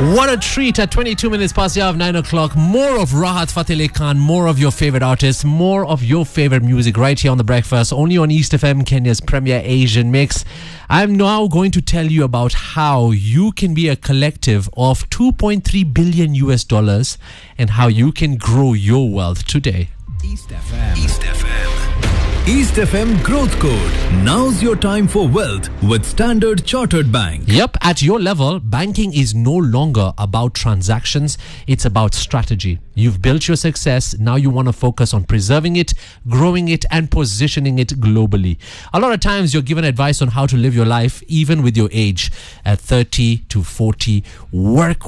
What a treat at 22 minutes past the hour of 9 o'clock. More of Rahat Fateh Ali Khan, more of your favorite artists, more of your favorite music right here on The Breakfast, only on East FM, Kenya's premier Asian mix. I'm now going to tell you about how you can be a collective of $2.3 billion US dollars and how you can grow your wealth today. East FM. East FM. East FM Growth Code. Now's your time for wealth with Standard Chartered Bank. Yep, at your level, banking is no longer about transactions. It's about strategy. You've built your success. Now you want to focus on preserving it, growing it, and positioning it globally. A lot of times you're given advice on how to live your life, even with your age. At 30 to 40, work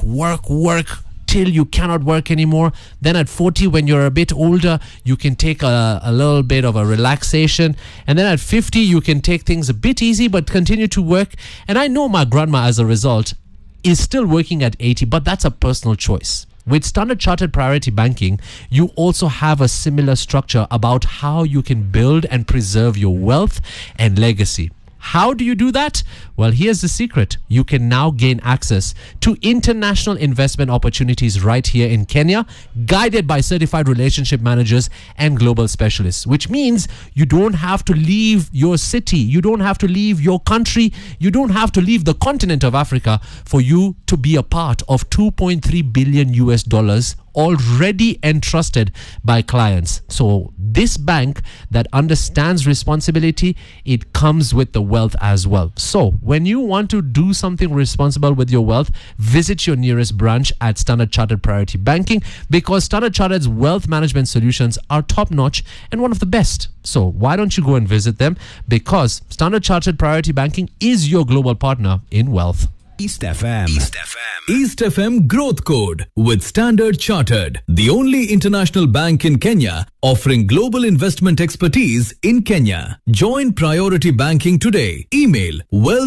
till you cannot work anymore. Then at 40, when you're a bit older, you can take a little bit of a relaxation. And then at 50, you can take things a bit easy but continue to work. And I know my grandma, as a result, is still working at 80, but that's a personal choice. With Standard Chartered Priority Banking, you also have a similar structure about how you can build and preserve your wealth and legacy. How do you do that? Well, here's the secret. You can now gain access to international investment opportunities right here in Kenya, guided by certified relationship managers and global specialists, which means you don't have to leave your city, you don't have to leave your country, you don't have to leave the continent of Africa for you to be a part of $2.3 billion US dollars already entrusted by clients. So this bank that understands responsibility, it comes with the wealth as well. So when you want to do something responsible with your wealth, visit your nearest branch at Standard Chartered Priority Banking, because Standard Chartered's wealth management solutions are top-notch and one of the best. So why don't you go and visit them? Because Standard Chartered Priority Banking is your global partner in wealth. East FM. East FM. East FM Growth Code with Standard Chartered, the only international bank in Kenya offering global investment expertise in Kenya. Join Priority Banking today. Email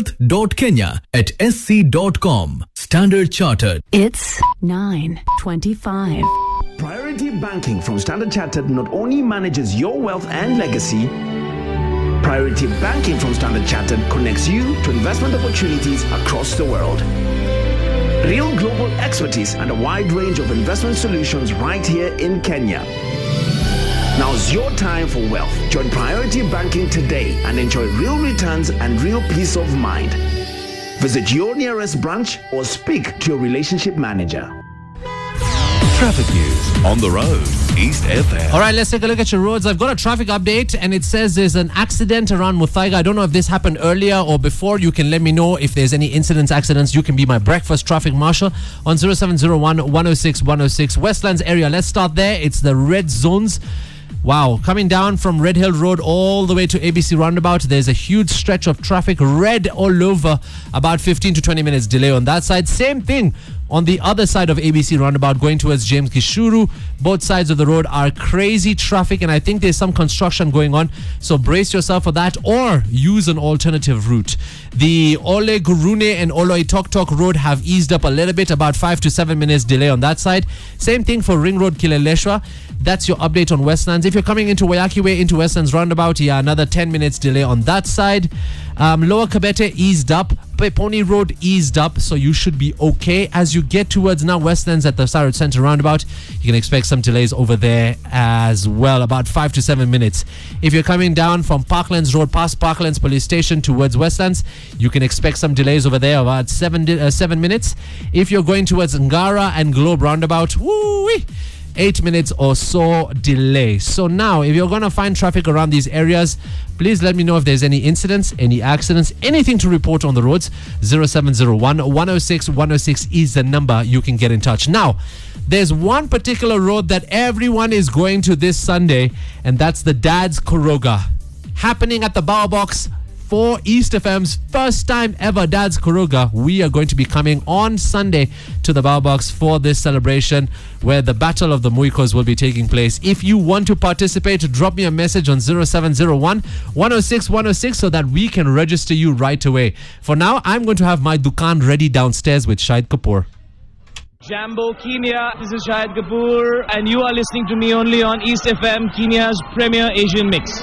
wealth.kenya@sc.com. Standard Chartered. It's 9:25. Priority Banking from Standard Chartered not only manages your wealth and legacy. Priority Banking from Standard Chartered connects you to investment opportunities across the world. Real global expertise and a wide range of investment solutions right here in Kenya. Now's your time for wealth. Join Priority Banking today and enjoy real returns and real peace of mind. Visit your nearest branch or speak to your relationship manager. Traffic news on the road. East FM. All right, let's take a look at your roads. I've got a traffic update and it says there's an accident around Muthaiga. I don't know if this happened earlier or before. You can let me know if there's any incidents, accidents. You can be my breakfast traffic marshal on 0701 106 106. Westlands area, let's start there. It's the red zones. Wow, coming down from Red Hill Road all the way to ABC Roundabout, there's a huge stretch of traffic, red all over, about 15 to 20 minutes delay on that side. Same thing on the other side of ABC Roundabout going towards James Gishuru. Both sides of the road are crazy traffic, and I think there's some construction going on, so brace yourself for that or use an alternative route. The Ole Gurune and Oloitoktok Road have eased up a little bit, about 5 to 7 minutes delay on that side. Same thing for Ring Road Kileleshwa. That's your update on Westlands. If you're coming into Wayaki Way into Westlands Roundabout, yeah, another 10 minutes delay on that side. Lower Kabete eased up. Pony Road eased up, so you should be okay. As you get towards now Westlands at the Sarut Center Roundabout, you can expect some delays over there as well, about 5 to 7 minutes. If you're coming down from Parklands Road past Parklands Police Station towards Westlands, you can expect some delays over there, about 7 minutes. If you're going towards Ngara and Globe Roundabout, woo-wee, 8 minutes or so delay. So now, if you're going to find traffic around these areas, please let me know if there's any incidents, any accidents, anything to report on the roads. 0701 106 106 is the number you can get in touch. Now, there's one particular road that everyone is going to this Sunday, and that's the Dad's Koroga, happening at the Bower Box. For East FM's first time ever Dad's Koroga, we are going to be coming on Sunday to the Bower Box for this celebration where the Battle of the Muikos will be taking place. If you want to participate, drop me a message on 0701 106 106 so that we can register you right away. For now, I'm going to have my Dukan ready downstairs with Shahid Kapoor. Jambo Kenya, this is Shahid Kapoor and you are listening to me only on East FM, Kenya's premier Asian mix.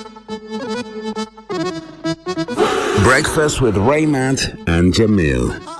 Breakfast with Raymond and Jamil.